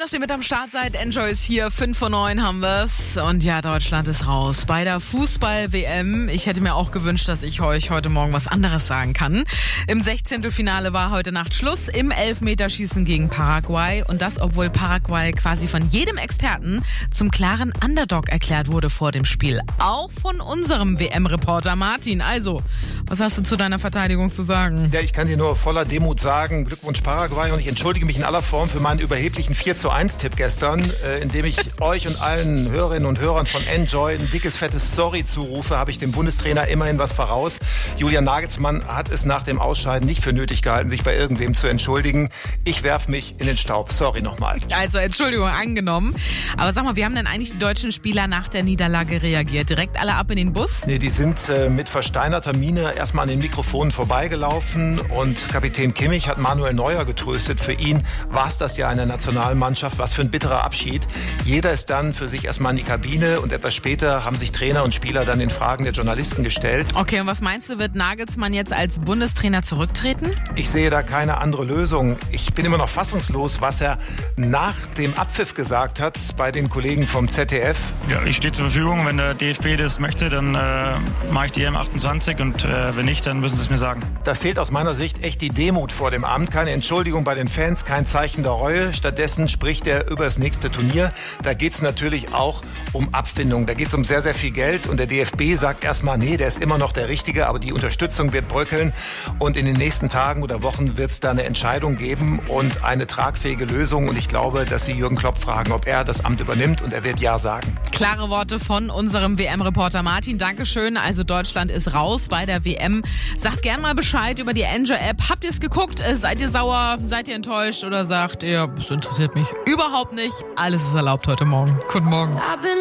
dass ihr mit am Start seid. Enjoy ist hier. 5:09 haben wir's. Und ja, Deutschland ist raus. Bei der Fußball-WM. Ich hätte mir auch gewünscht, dass ich euch heute Morgen was anderes sagen kann. Im 16. Finale war heute Nacht Schluss im Elfmeterschießen gegen Paraguay. Und das, obwohl Paraguay quasi von jedem Experten zum klaren Underdog erklärt wurde vor dem Spiel. Auch von unserem WM-Reporter Martin. Also, was hast du zu deiner Verteidigung zu sagen? Ja, ich kann dir nur voller Demut sagen, Glückwunsch Paraguay, und ich entschuldige mich in aller Form für meinen überheblichen 4:1-Tipp gestern, indem ich euch und allen Hörerinnen und Hörern von Enjoy ein dickes, fettes Sorry zurufe, habe ich dem Bundestrainer immerhin was voraus. Julian Nagelsmann hat es nach dem Ausscheiden nicht für nötig gehalten, sich bei irgendwem zu entschuldigen. Ich werf mich in den Staub. Sorry nochmal. Also, Entschuldigung angenommen. Aber sag mal, wie haben denn eigentlich die deutschen Spieler nach der Niederlage reagiert? Direkt alle ab in den Bus? Nee, die sind mit versteinerter Miene erstmal an den Mikrofonen vorbeigelaufen, und Kapitän Kimmich hat Manuel Neuer getröstet. Für ihn war es das ja in der Nationalmannschaft. Was für ein bitterer Abschied. Jeder ist dann für sich erstmal in die Kabine, und etwas später haben sich Trainer und Spieler dann den Fragen der Journalisten gestellt. Okay, und was meinst du, wird Nagelsmann jetzt als Bundestrainer zurücktreten? Ich sehe da keine andere Lösung. Ich bin immer noch fassungslos, was er nach dem Abpfiff gesagt hat bei den Kollegen vom ZDF. Ja, ich stehe zur Verfügung. Wenn der DFB das möchte, dann mache ich die EM28, und wenn nicht, dann müssen sie es mir sagen. Da fehlt aus meiner Sicht echt die Demut vor dem Amt. Keine Entschuldigung bei den Fans, kein Zeichen der Reue. Stattdessen spricht er über das nächste Turnier. Da geht es natürlich auch um Abfindung. Da geht es um sehr, sehr viel Geld. Und der DFB sagt erstmal, nee, der ist immer noch der Richtige, aber die Unterstützung wird bröckeln. Und in den nächsten Tagen oder Wochen wird es da eine Entscheidung geben und eine tragfähige Lösung. Und ich glaube, dass Sie Jürgen Klopp fragen, ob er das Amt übernimmt, und er wird Ja sagen. Klare Worte von unserem WM-Reporter Martin. Dankeschön. Also Deutschland ist raus bei der WM. Sagt gern mal Bescheid über die Enjoy-App. Habt ihr es geguckt? Seid ihr sauer? Seid ihr enttäuscht? Oder sagt ihr, das interessiert mich überhaupt nicht? Alles ist erlaubt heute Morgen. Guten Morgen.